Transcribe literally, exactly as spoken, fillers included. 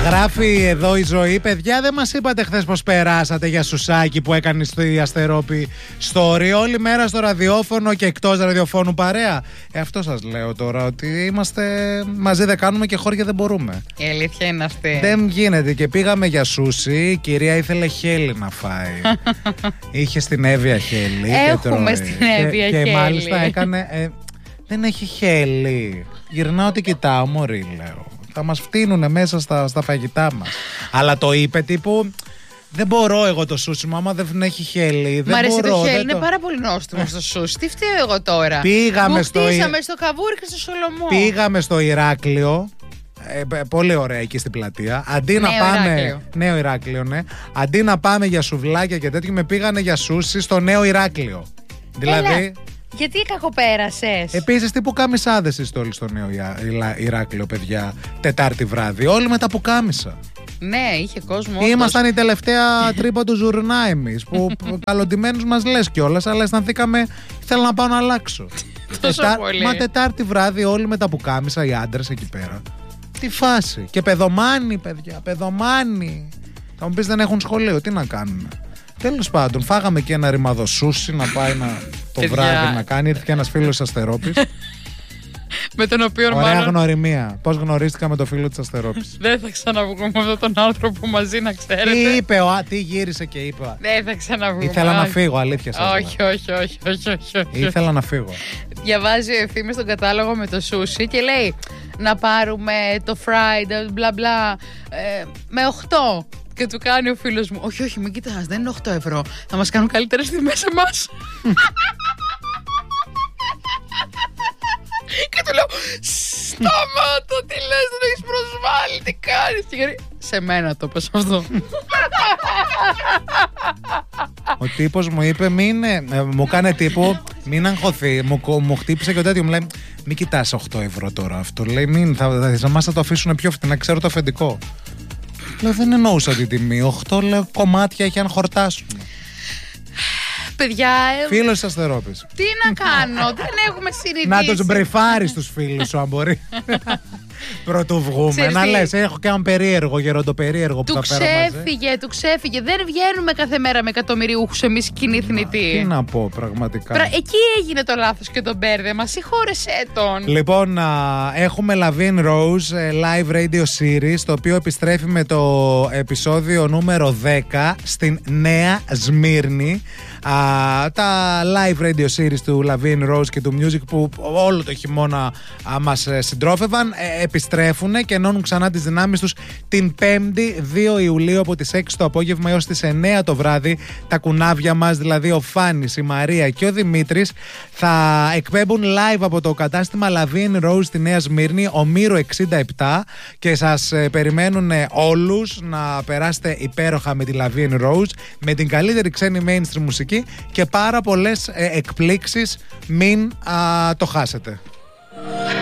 Γράφει εδώ η Ζωή, παιδιά, δεν μας είπατε χθες πως περάσατε για σουσάκι που έκανε στη Αστερόπη story όλη μέρα στο ραδιόφωνο και εκτός ραδιοφώνου παρέα. Ε, αυτό σας λέω τώρα, ότι είμαστε μαζί, δεν κάνουμε και χώρια δεν μπορούμε. Η αλήθεια είναι αυτή. Δεν γίνεται. Και πήγαμε για σούσι, η κυρία ήθελε χέλι να φάει. Είχε στην Εύβοια χέλι. Έχουμε στην Εύβοια και, χέλι. Και μάλιστα έκανε. Ε, δεν έχει χέλι. Γυρνάω τι κοιτάω, μωρή, λέω. Θα μας φτύνουνε μέσα στα, στα φαγητά μας. Αλλά το είπε τύπου. Δεν μπορώ εγώ το σούσι μου, άμα δεν έχει χέλι. Μ' αρέσει μπορώ, το χέλι, είναι το... πάρα πολύ νόστιμο στο σούσι. Τι φταίω εγώ τώρα. Πήγαμε που στο... χτίσαμε στο Καβούρι και στο Σολομό. Πήγαμε στο Ηράκλειο. Ε, πολύ ωραία εκεί στην πλατεία. Αντί νέο να πάμε. Ηράκλειο. Νέο Ηράκλειο, ναι. Αντί να πάμε για σουβλάκια και τέτοιο, με πήγανε για σούσι στο Νέο Ηράκλειο. Δηλαδή. Έλα. Γιατί κακοπέρασες. Επίσης, τι πουκάμισάδες είστε όλοι στο Νέο Ηράκλειο, παιδιά. Τετάρτη βράδυ. Όλοι με τα πουκάμισα. Ναι, είχε κόσμο. Ήμασταν η τελευταία τρύπα του ζουρνά εμείς. Που καλοντημένους μας λες κιόλας, αλλά αισθανθήκαμε. Θέλω να πάω να αλλάξω. Τόσο Τετά... πολύ. Μα Τετάρτη βράδυ, όλοι με τα πουκάμισα, οι άντρες εκεί πέρα. Τι φάση. Και παιδομάνι, παιδιά. Παιδομάνι. Θα μου πεις δεν έχουν σχολείο. Τι να κάνουμε. Τέλος πάντων, φάγαμε και ένα ρημαδο σούσι να πάει να, το Παιδιά. βράδυ να κάνει. Ήρθε και ένας φίλος της Αστερόπης. Με τον οποίο Ωραία μάλλον γνωριμία. Πώς γνωρίστηκα με το φίλο της Αστερόπης. δεν θα ξαναβγούμε με αυτόν τον άνθρωπο μαζί, να ξέρετε. Τι είπε ο Α, τι γύρισε και είπε ο Α. Δεν θα ξαναβγούμε. Ήθελα να φύγω, αλήθεια σας λέω. Όχι, όχι, όχι, όχι, όχι, όχι. Ήθελα να φύγω. Διαβάζει ο Ευθύμης τον κατάλογο με το σούσι και λέει να πάρουμε το fried, μπλα μπλα, ε, με οκτώ. Και του κάνει ο φίλος μου, όχι, όχι, μην κοιτάς, δεν είναι οκτώ ευρώ. Θα μας κάνουν καλύτερες τιμές εμάς. Και του λέω, σταμάτα, τι λες, δεν έχεις προσβάλει, τι κάνεις. Και λέει, σε μένα το πες αυτό. Ο τύπος μου είπε, μην, ε, μου κάνε τύπο, μην αγχωθεί. Μου, μου χτύπησε και ο τέτοιο μου λέει, μην κοιτάς οκτώ ευρώ τώρα αυτό. Λέει, μην, θα, θα, μας θα το αφήσουν πιο φτηνά, ξέρω το αφεντικό. Λέω, δεν εννοούσα την τιμή. οκτώ λέω, κομμάτια έχει αν χορτάσουν. Παιδιά, ε, Φίλος της Αστερόπης. τι να κάνω, δεν έχουμε συνηθίσει. Να τους μπριφάρεις τους φίλους σου, αν μπορεί. Πρωτού βγούμε. Ξέρεις Να τι? λες, έχω και έναν περίεργο, γεροντοπερίεργο που Του θα φέρω μαζί. ξέφυγε, του ξέφυγε. Δεν βγαίνουμε κάθε μέρα με εκατομμυριούχους εμείς κοινή θνητοί. Τι να πω, πραγματικά. Πρα- Εκεί έγινε το λάθος και το μπέρδεμα. Συγχώρεσέ τον. Λοιπόν, α, έχουμε Lavin Rose ε, live radio series, το οποίο επιστρέφει με το επεισόδιο νούμερο δέκα στην Νέα Σμύρνη. Α, τα live radio series του Lavin Rose και του Music που όλο το χειμώνα α, μας ε, συντρόφευαν ε, επιστρέφουν και ενώνουν ξανά τις δυνάμεις τους την Πέμπτη δύο Ιουλίου από τις έξι το απόγευμα έως τις εννέα το βράδυ. Τα κουνάβια μας, δηλαδή ο Φάνης, η Μαρία και ο Δημήτρης, θα εκπέμπουν live από το κατάστημα Lavin Rose στη Νέα Σμύρνη, ο Μύρο εξήντα επτά, και σας ε, περιμένουν όλους να περάσετε υπέροχα με τη Lavin Rose, με την καλύτερη ξένη mainstream μουσική και πάρα πολλές ε, εκπλήξεις. Μην α, το χάσετε.